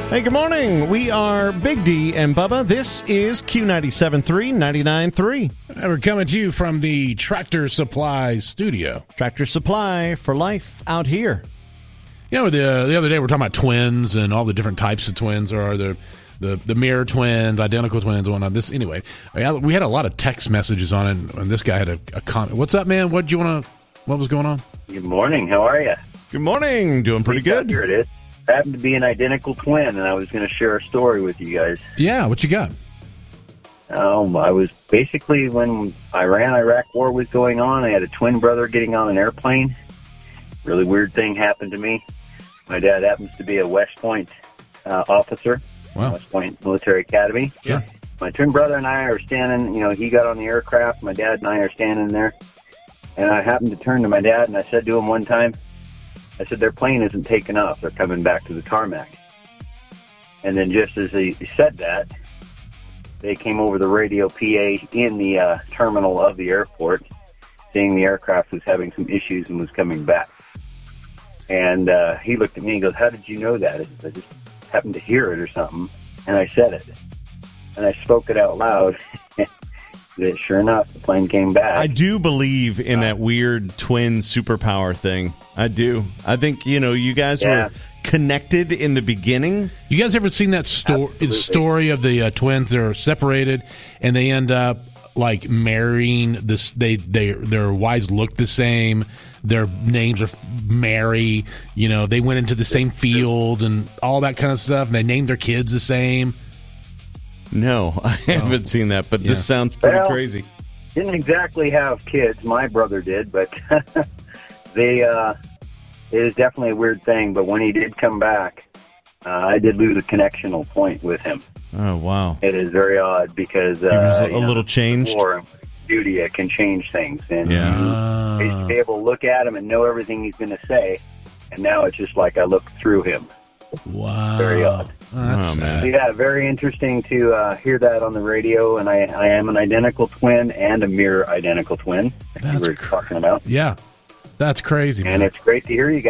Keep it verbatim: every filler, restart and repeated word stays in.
Hey, good morning. We are Big D and Bubba. This is Q ninety-seven point three, ninety-nine point three. And we're coming to you from the Tractor Supply studio. Tractor Supply for life out here. You know, the the other day we were talking about twins and all the different types of twins. There are the the, the mirror twins, identical twins, and whatnot. This anyway, we had a lot of text messages on it, and this guy had a, a comment. What's up, man? What did you want to? What was going on? Good morning. How are you? Good morning. Doing pretty good. Here it is. Happened to be an identical twin, and I was going to share a story with you guys. Yeah, what you got? Um, I was basically, when Iran-Iraq war was going on, I had a twin brother getting on an airplane. Really weird thing happened to me. My dad happens to be a West Point uh, officer, wow. West Point Military Academy. Sure. My twin brother and I are standing, you know, he got on the aircraft, my dad and I are standing there, and I happened to turn to my dad, and I said to him one time, I said, their plane isn't taking off. They're coming back to the tarmac. And then just as he said that, they came over the radio P A in the uh, terminal of the airport, saying the aircraft was having some issues and was coming back. And uh, he looked at me and goes, how did you know that? I just happened to hear it or something. And I said it. And I spoke it out loud. That sure enough, the plane came back. I do believe in that weird twin superpower thing. I do. I think, you know, you guys Yeah. were connected in the beginning. You guys ever seen that sto- story of the uh, twins that are separated and they end up like marrying this? They they their wives look the same. Their names are Mary. You know, they went into the same field and all that kind of stuff. And they named their kids the same. No, I haven't seen that, but Yeah. this sounds pretty Well, crazy. Didn't exactly have kids. My brother did, but they, uh, it is definitely a weird thing. But when he did come back, uh, I did lose a connectional point with him. Oh, wow. It is very odd because uh, He was a you know, little changed. war and duty uh, can change things. And Yeah. I used to be able to look at him and know everything he's going to say. And now it's just like I look through him. Wow. Very odd. Oh, that's Oh, man. sad. Yeah, very interesting to uh, hear that on the radio. And I, I am an identical twin and a mirror identical twin, like That's we were cr- talking about. Yeah. That's crazy, man. And it's great to hear you guys.